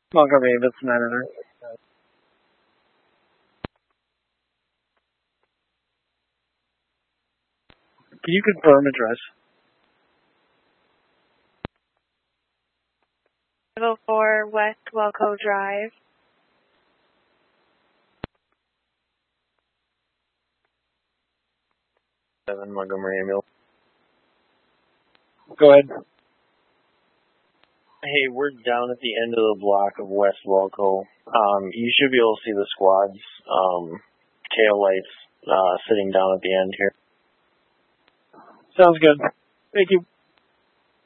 Montgomery Ambulance Manager. Can you confirm address? 504 West Welco Drive. Montgomery Ambulance. Go ahead. Hey, we're down at the end of the block of West Welco. You should be able to see the squad's tail lights sitting down at the end here. Sounds good. Thank you.